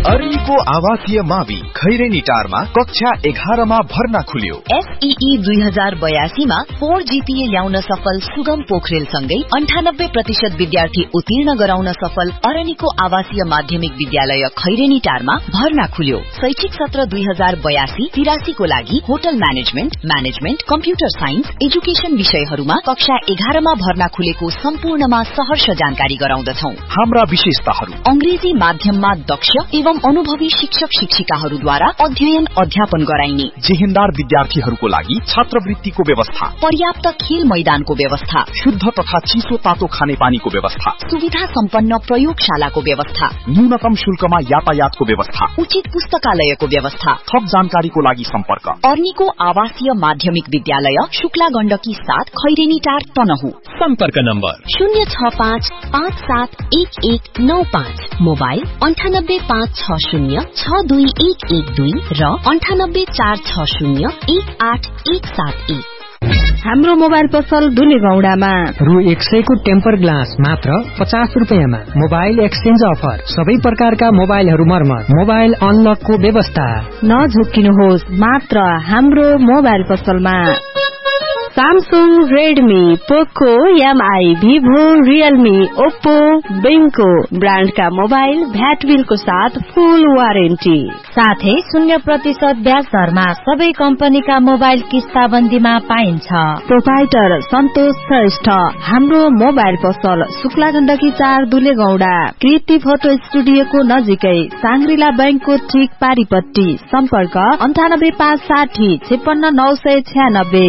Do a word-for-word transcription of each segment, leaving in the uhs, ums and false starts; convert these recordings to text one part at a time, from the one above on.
अरनिको आवासीय मावि खैरेनी टारमा कक्षा एघारमा भर्ना खुल्यो। एसईई दुई हजार बयासीमा फोर जीपीए ल्याउन सफल सुगम पोखरेल सँगै अन्ठानब्बे प्रतिशत विद्यार्थी उत्तीर्ण गराउन सफल अरनिको आवासीय माध्यमिक विद्यालय खैरेनी टारमा भर्ना खुल्यो। शैक्षिक सत्र दुई हजार बयासी तिरासीको लागि hotel management, management, computer science, education विषयहरूमा कक्षा एघारमा भर्ना खुलेको सम्पूर्णमा सहर्ष जानकारी गराउँदछौ। हाम्रा विशेषताहरू: अंग्रेजी माध्यममा दक्ष एवं अनुभवी शिक्षक शिक्षिकाहरूद्वारा अध्ययन अध्यापन गराइने, जेहेन्दार विद्यार्थीहरूको लागि छात्रवृत्तिको व्यवस्था, पर्याप्त खेल मैदानको व्यवस्था, शुद्ध तथा चिसो तातो खानेपानीको व्यवस्था, सुविधा सम्पन्न प्रयोगशालाको व्यवस्था, न्यूनतम शुल्कमा यातायातको व्यवस्था, उचित पुस्तकालयको व्यवस्था। थप जानकारीको लागि सम्पर्क अर्नीको आवासीय माध्यमिक विद्यालय शुक्ला गण्डकी साथ खैरेनी टार तनहु। सम्पर्क नम्बर शून्य छ पाँच पाँच सात एक एक नौ पाँच, मोबाइल अन्ठानब्बे पाँच छ शून्य छ दुई एक एक दुई र अन्ठानब्बे चार छ शून्य एक आठ एक सात एक। हाम्रो मोबाइल पसल दुलेगौडामा रु एक सयको टेम्पर ग्लास मात्र पचास रुपियाँमा। मोबाइल एक्सचेन्ज अफर, सबै प्रकारका मोबाइलहरू मर्मत, मोबाइल अनलकको व्यवस्था। नझुक्किनुहोस्, मात्र हाम्रो मोबाइल पसलमा सैमसंग, रेडमी, पोको, एमआई, भिभो, रियलमी, ओप्पो, बेंको ब्रांड का मोबाइल भ्याट बिलको साथ फुल वारेन्टी, साथै शून्य प्रतिशत ब्याज दरमा सबै कम्पनीका मोबाइल किस्ताबन्दीमा पाइन्छ। प्रोपाइटर सन्तोष श्रेष्ठ। हाम्रो मोबाइल पसल शुक्ला गण्डकी चार दुलेगौडा, कृति फोटो स्टुडियोको नजिकै, सांग्रिला बैंकको ठीक पारीपट्टि। सम्पर्क अन्ठानब्बे पाँच साठी छप्पन्न नौ सय छ्यानब्बे।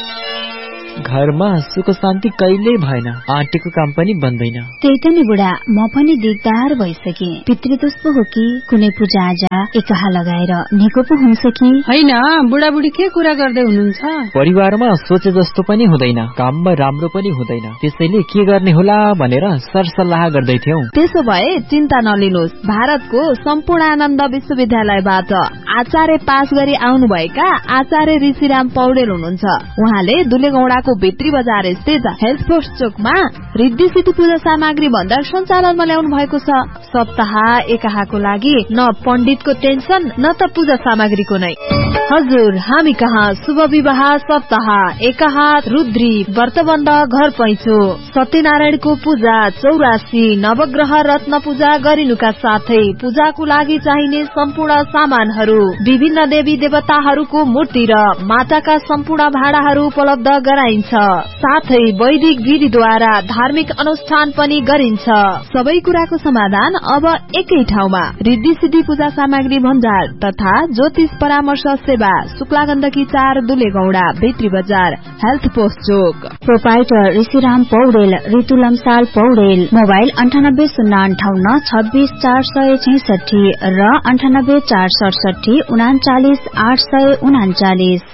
घरमा सुख शान्ति कहिल्यै भएन, आँटीको काम पनि बन्दैन। त्यही त नि बुढा, म पनि दिगदार भइसके। पितृदोष पो हो कि कुनै पूजा आजा एकाहा लगाएर निको पो हुन्छ कि हैन? बुढाबुढी के कुरा गर्दै हुनुहुन्छ? परिवारमा सोचे जस्तो पनि हुँदैन, काममा राम्रो पनि हुँदैन, त्यसैले के गर्ने होला भनेर सरसल्लाह गर्दै थियौं। त्यसो भए चिन्ता नलिनुहोस्, भारतको सम्पूर्णानन्द विश्वविद्यालयबाट आचार्य पास गरी आउनुभएका आचार्य ऋषिराम पौडेल हुनुहुन्छ। उहाँले दुलेगौडाको भित्री बजार स्थित हेल्थ पोस्ट चोकमा रिद्धि सिद्धि पूजा सामग्री भण्डार सञ्चालनमा ल्याउनु भएको छ। सप्ताह एकाहाको लागि न पण्डितको टेन्सन न त पूजा सामग्रीको नै। हजुर, हामी कहाँ शुभ विवाह, सप्ताह एकाहा, रुद्री, व्रतबन्ध, घर पैँचो, सत्यनारायणको पूजा, चौरासी, नवग्रह रत्न पूजा गरिनुका साथै पूजाको लागि चाहिने सम्पूर्ण सामानहरू, विभिन्न देवी देवताहरूको मूर्ति र माटाका सम्पूर्ण भाँडाहरू उपलब्ध गराइन्छ। साथै वैदिक विधिद्वारा धार्मिक अनुष्ठान पनि गरिन्छ। सबै कुराको समाधान अब एकै ठाउँमा, रिद्धि सिद्धि पूजा सामग्री भण्डार तथा ज्योतिष परामर्श सेवा, शुक्ला गण्डकी चार दुलेगौडा, भित्री बजार, हेल्थ पोस्ट चोक। प्रोपाइटर ऋषिराम पौडेल, ऋतु लम्साल पौडेल। मोबाइल अन्ठानब्बे शून्य अन्ठाउन्न छब्बीस चार सय छैसठी र अन्ठानब्बे चार सडसठी उनाचालिस आठ सय उनाचालिस।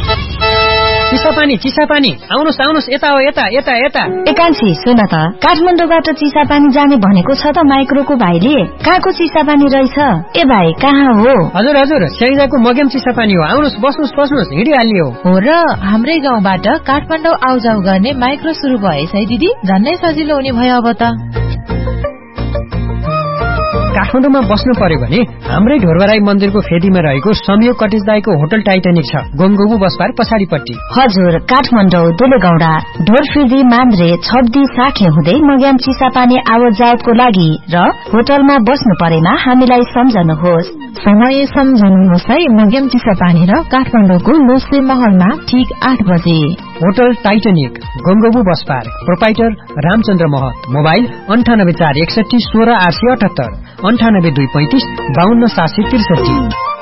चिसापानी चिसापानी, आउनुहोस् आउनुहोस्, यता हो, यता यता यता। एकांशी सुन त, काठमाडौँबाट चिसापानी जाने भनेको छ त माइक्रोको भाइले। कहाँको चिसापानी रहेछ? ए भाइ, कहाँ हो? हजुर हजुर, स्याइजाको मगेम चिसापानी हो। आउनुहोस्, बस्नुहोस् बस्नुहोस्, हिँडिहाल्यो हो। र हाम्रै गाउँबाट काठमाडौँ आउजाउ गर्ने माइक्रो सुरु भएछ है दिदी, झन्नै सजिलो हुने भयो अब त। काठमाडौँमा बस्नु पर्यो भने हाम्रै ढोरबराई मन्दिरको फेदीमा रहेको संयोग कटेज दाईको होटल टाइटानिक छ, गोमगोबु बसपार पछाडिपट्टि। हजुर, काठमाडौँ, दुलेगौडा, ढोरफिर्दी, मान्द्रे, छब्दी, साखे हुँदै मग्याम चिसापानी आवत जावतको लागि र होटलमा बस्नु परेमा हामीलाई सम्झनुहोस्। समय सम्झनुहोस् है, मग्याम चिसापानी र काठमाडौँको लोसे महलमा ठीक आठ बजे। होटल टाइटानिक, गोमगोबु बसपार, प्रोपाइटर रामचन्द्र महत। मोबाइल अन्ठानब्बे चार एकसठी सोह्र आठ सय अठहत्तर, अन्ठानब्बे दुई पैंतिस बाहन्न सात सय त्रिसठी।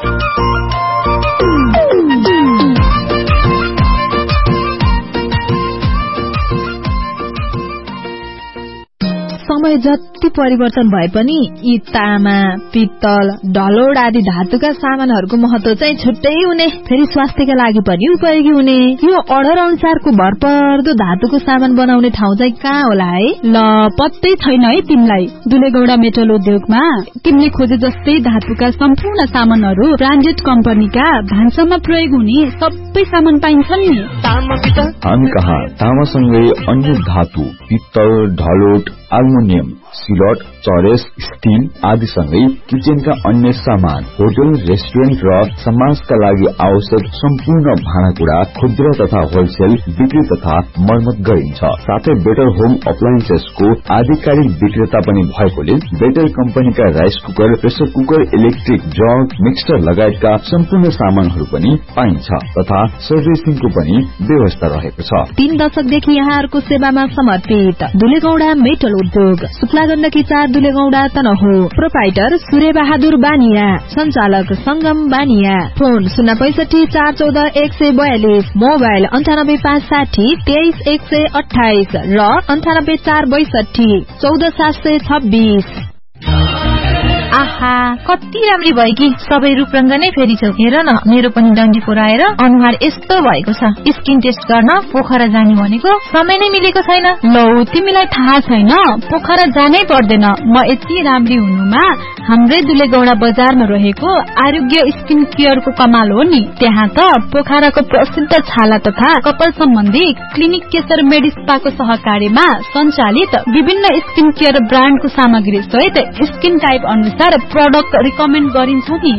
समय जति परिवर्तन भए पनि यी तामा, पित्तल, ढलोड आदि धातुका सामानहरूको महत्व चाहिँ छुट्टै हुने, फेरि स्वास्थ्यका लागि पनि उपयोगी हुने। यो अर्डर अनुसारको भरपर्दो धातुको सामान बनाउने ठाउँ चाहिँ कहाँ होला है? ल, पत्तै छैन है तिमीलाई। दुलेगौडा मेटल उद्योगमा तिमीले खोजे जस्तै धातुका सम्पूर्ण सामानहरू ब्रान्डेड कम्पनीका भान्सामा प्रयोग हुने सबै सामान पाइन्छन् नि। हामी कहाँ तामासँगै अन्य धातु, पित्तल, ढलोट, एल्युमिनियम, सिलट, चरेस, स्टील आदि सँगै किचनका अन्य सामान, होटल, रेस्टुरेन्ट र समाजका लागि आवश्यक सम्पूर्ण भाँडाकुँडा खुद्रा तथा होलसेल बिक्री तथा मर्मत गरिन्छ। साथै बेटर होम अप्लायन्सेसको आधिकारिक विक्रेता पनि भएकोले बेटर कम्पनीका rice cooker, pressure cooker, electric jug, mixer लगायतका सम्पूर्ण सामानहरू पनि पाइन्छ तथा सर्भिसिङको पनि व्यवस्था रहेको छ। तीन दशकदेखि यहाँहरूको सेवामा समर्पित दुलेगौडा मेटल उद्योग, शुक्ला गण्डकी चार दुलेगौडा तनहु। प्रोपाइटर सूर्य बहादुर बानिया, संचालक संगम बानिया। फोन शून्य पैसठी चार चौध एक सय बयालिस, मोबाइल अन्ठानब्बे पाँच साठी तेइस एक सय अठाइस र अन्ठानब्बे चार बैसठी चौध सात सय छब्बीस। आहा, कति राम्री भयो कि सबै रूपरंग नै फेरि छौ। हेर न, मेरो पनि डन्डी पुराएर अनुहार यस्तो भएको छ। स्किन टेस्ट गर्न पोखरा जाने भनेको समय नै मिलेको छैन। लौ, तिमीलाई थाहा छैन, पोखरा जानै पर्दैन। म यति राम्री हुनुमा हाम्रै दुलेगौडा बजारमा रहेको आरोग्य स्किन केयरको कमाल हो नि। त्यहाँ त पोखराको प्रसिद्ध छाला तथा कपाल सम्बन्धी क्लिनिक केशर मेडिस्पाको सहकार्यमा सञ्चालित विभिन्न स्किन केयर ब्रान्डको सामग्री सहित स्किन टाइप अनुसार प्रोडक्ट रिकमेन्ड गरिन्छ नि।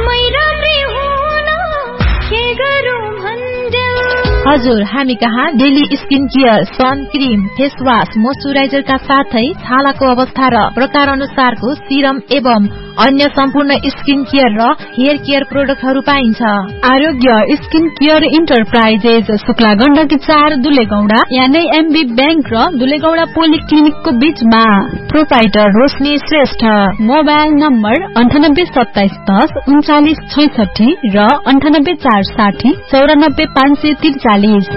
हजुर, हामी कहाँ daily skin care, sun cream, face wash, मोइस्चराइजरका साथै छालाको अवस्था र प्रकार अनुसारको सिरम एवं अन्य सम्पूर्ण स्किन केयर र हेयर केयर प्रोडक्टहरू पाइन्छ। आरोग्य skin care enterprises, Shukla Gandaki चार दुलेगौडा, यानी एमबी बैंक र दुलेगौडा पोलिक्लिनिकको बीचमा। प्रोपाइटर रोशनी श्रेष्ठ, मोबाइल नम्बर अन्ठानब्बे सत्ताइस दस उन्चालिस छैसठी र अन्ठानब्बे चार साठी चौरानब्बे पाँच सय त्रिचालिस।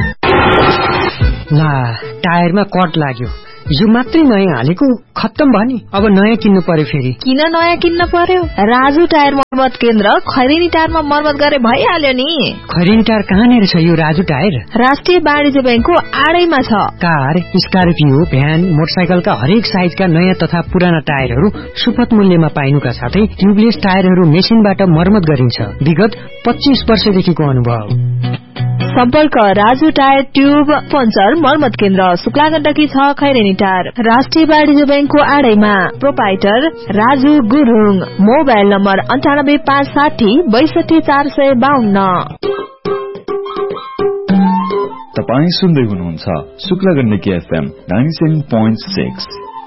ला, टायरमा कट लाग्यो। यो मात्रै नयाँ हालेको खत्तम भयो नि। अब नयाँ किन्नु पर्यो। फेरि किन नयाँ किन्न पर्यो? राजु टायर मर्मत केन्द्र खैरेनी टायरमा मर्मत गरे भइहाल्यो नि। खैरेनी टायर कहाँनिर छ यो राजु टायर? राष्ट्रिय वाणिज्य बैंकको आडैमा छ। कार, स्कर्पियो, भ्यान, मोटरसाइकलका हरेक साइजका नयाँ तथा पुराना टायरहरू सुपथ मूल्यमा पाइनुका साथै ट्युबलेस टायरहरू मेसिनबाट मर्मत गरिन्छ। विगत पच्चीस वर्षदेखिको अनुभव। सम्पर्क राजु टायर ट्युब पञ्चर मर्मत केन्द्र, शुक्ला गण्डकी छ, खैरेनी टायर, राष्ट्रिय वाणिज्य बैंकको आडैमा। Proprietor Raju Gurung, mobile number अन्ठानब्बे पाँच साठी बैसठी चार सय बाहन्न। तपाई सुन्दै हुनुहुन्छ Shukla Gandaki FM ninety seven point six.